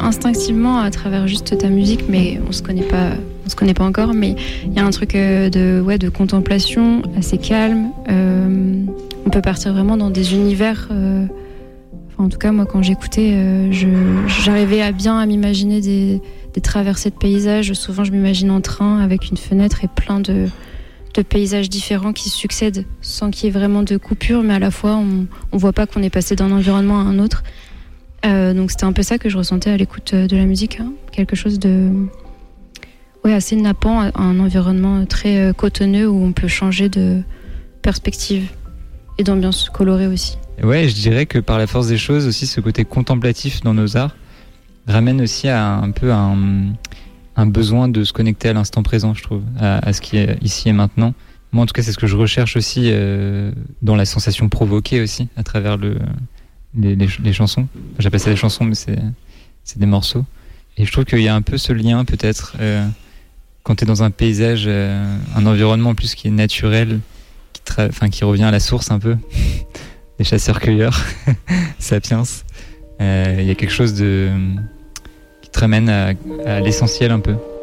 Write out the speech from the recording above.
instinctivement à travers juste ta musique, mais on se connaît pas encore, mais il y a un truc de contemplation assez calme. On peut partir vraiment dans des univers. En tout cas, moi, quand j'écoutais, j'arrivais à m'imaginer des traversées de paysages. Souvent, je m'imagine en train avec une fenêtre et plein de paysages différents qui se succèdent sans qu'il y ait vraiment de coupure, mais à la fois, on voit pas qu'on est passé d'un environnement à un autre. Donc, c'était un peu ça que je ressentais à l'écoute de la musique. Hein. Quelque chose de assez nappant, un environnement très cotonneux où on peut changer de perspective et d'ambiance colorée aussi. Ouais, je dirais que par la force des choses aussi, ce côté contemplatif dans nos arts ramène aussi à un besoin de se connecter à l'instant présent, je trouve, à ce qui est ici et maintenant. Moi, en tout cas, c'est ce que je recherche aussi dans la sensation provoquée aussi, à travers les chansons. Enfin, j'appelle ça des chansons, mais c'est des morceaux. Et je trouve qu'il y a un peu ce lien, peut-être, quand tu es dans un paysage, un environnement en plus qui est naturel, qui revient à la source un peu, des chasseurs-cueilleurs, sapiens. Il y a quelque chose qui te ramène à l'essentiel un peu.